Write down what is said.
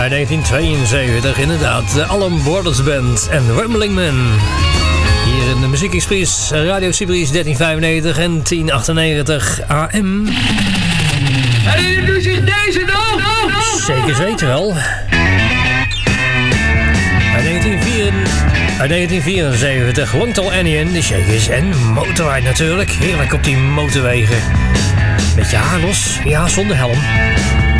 Uit 1972, inderdaad. De Allen Brothers Band en Rumbling Man. Hier in de Muziek Express, Radio Cyprus 1395 en 1098 AM. Herinnert u zich deze nog? Zeker weten wel. Uit 1974, Longtall Annie en de Shakers en Motorride natuurlijk. Heerlijk op die motorwegen. Met je haar los, ja, zonder helm.